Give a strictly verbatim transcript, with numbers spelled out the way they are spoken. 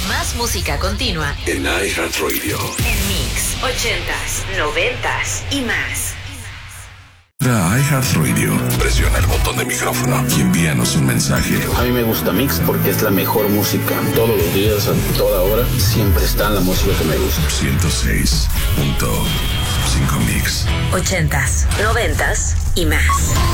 Más música continua en iHeartRadio. En Mix, ochentas, noventas y más. La iHeartRadio. Presiona el botón de micrófono y envíanos un mensaje. A mí me gusta Mix porque es la mejor música. Todos los días, a toda hora, siempre está la música que me gusta. ciento seis punto cinco Mix. Ochentas, noventas y más.